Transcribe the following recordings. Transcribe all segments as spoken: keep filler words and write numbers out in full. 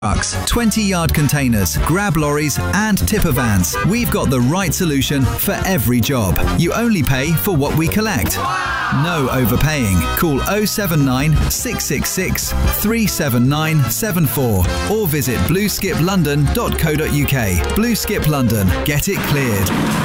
Trucks, twenty-yard containers, grab lorries and tipper vans. We've got the right solution for every job. You only pay for what we collect. No overpaying. Call oh seven nine, six six six, three seven nine seven four or visit blue skip london dot co dot uk. Blue Skip London. Get it cleared.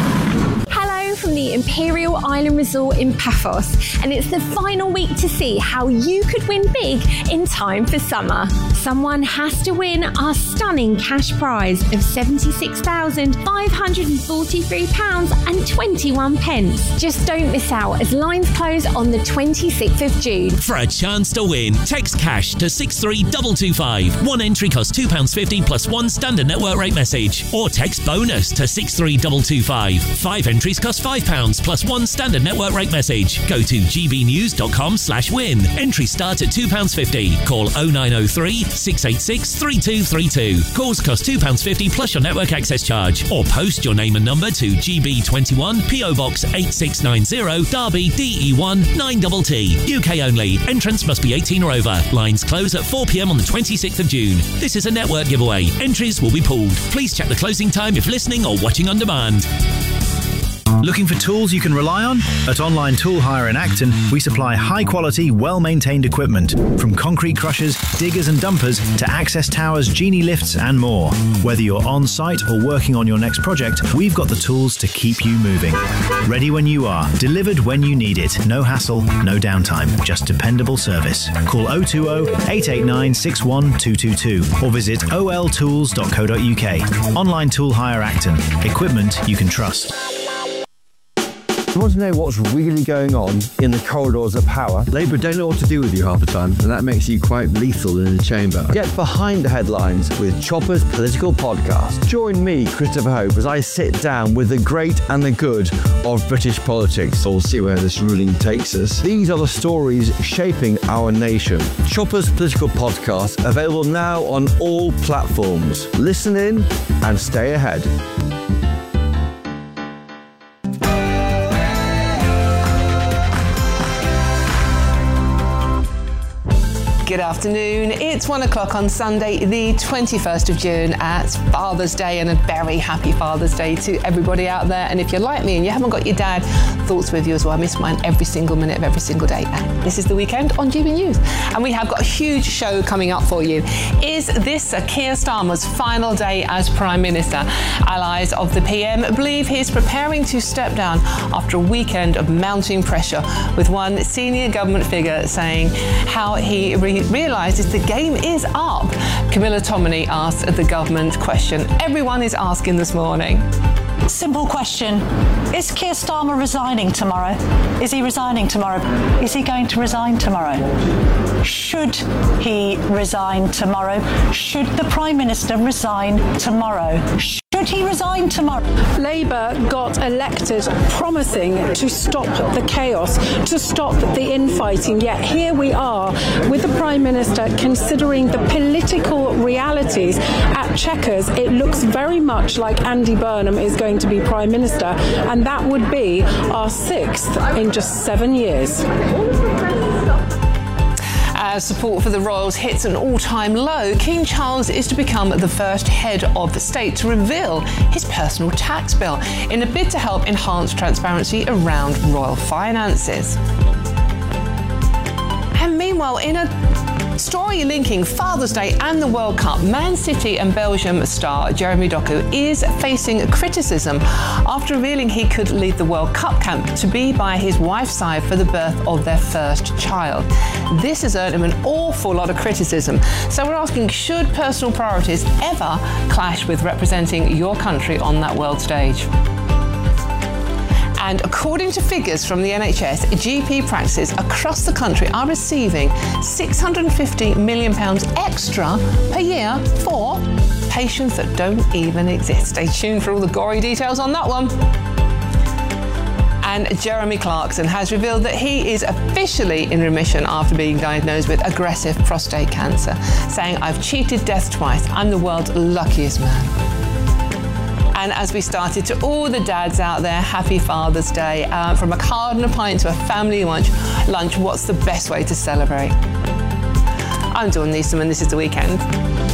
From the Imperial Island Resort in Paphos, and it's the final week to see how you could win big in time for summer. Someone has to win our stunning cash prize of seventy-six thousand five hundred forty-three pounds and twenty-one pence. Just don't miss out as lines close on the twenty-sixth of June. For a chance to win, text cash to six three two two five. One entry costs two pounds fifty plus one standard network rate message. Or text bonus to six three two two five. Five entries cost five pounds plus one standard network rate message. Go to gbnews.com slash win. Entry starts at two pounds fifty. Call oh nine oh three, six eight six, three two three two. Calls cost two pounds fifty plus your network access charge. Or post your name and number to G B twenty-one, P O Box eight six nine zero, Derby, D E one nine T T. U K only. Entrance must be eighteen or over. Lines close at four p m on the twenty-sixth of June. This is a network giveaway. Entries will be pulled. Please check the closing time if listening or watching on demand. Looking for tools you can rely on? At Online Tool Hire in Acton, we supply high-quality, well-maintained equipment, from concrete crushers, diggers and dumpers, to access towers, genie lifts and more. Whether you're on-site or working on your next project, we've got the tools to keep you moving. Ready when you are, delivered when you need it. No hassle, no downtime, just dependable service. Call oh two oh, eight eight nine, six one two two two or visit o l tools dot co dot uk. Online Tool Hire Acton. Equipment you can trust. You want to know what's really going on in the corridors of power? Labour don't know what to do with you half the time, and that makes you quite lethal in the chamber. Get behind the headlines with Chopper's Political Podcast. Join me, Christopher Hope, as I sit down with the great and the good of British politics. We'll see where this ruling takes us. These are the stories shaping our nation. Chopper's Political Podcast, available now on all platforms. Listen in and stay ahead. Good afternoon. It's one o'clock on Sunday, the twenty-first of June. Uh, it's Father's Day, and a very happy Father's Day to everybody out there. And if you're like me and you haven't got your dad, thoughts with you as well. I miss mine every single minute of every single day. And this is the weekend on G B News. And we have got a huge show coming up for you. Is this Keir Starmer's final day as Prime Minister? Allies of the P M believe he's preparing to step down after a weekend of mounting pressure, with one senior government figure saying how he re- realises the game is up. Camilla Tominey asked the government question everyone is asking this morning. Simple question. Is Keir Starmer resigning tomorrow? Is he resigning tomorrow? Is he going to resign tomorrow? Should he resign tomorrow? Should the Prime Minister resign tomorrow? Should he resign tomorrow? Labour got elected promising to stop the chaos, to stop the infighting, yet here we are with the Prime Minister considering the political realities at Chequers. It looks very much like Andy Burnham is going to be Prime Minister, and that would be our sixth in just seven years. As support for the royals hits an all-time low, King Charles is to become the first head of the state to reveal his personal tax bill in a bid to help enhance transparency around royal finances. And meanwhile, in a story linking Father's Day and the World Cup, Man City and Belgium star Jeremy Doku is facing criticism after revealing he could lead the World Cup camp to be by his wife's side for the birth of their first child. This has earned him an awful lot of criticism. So we're asking, should personal priorities ever clash with representing your country on that world stage? And according to figures from the N H S, G P practices across the country are receiving six hundred fifty million pounds extra per year for patients that don't even exist. Stay tuned for all the gory details on that one. And Jeremy Clarkson has revealed that he is officially in remission after being diagnosed with aggressive prostate cancer, saying, "I've cheated death twice. I'm the world's luckiest man." And as we started, to all the dads out there, happy Father's Day. Uh, from a card and a pint to a family lunch, lunch, what's the best way to celebrate? I'm Dawn Newsom, and this is The Weekend.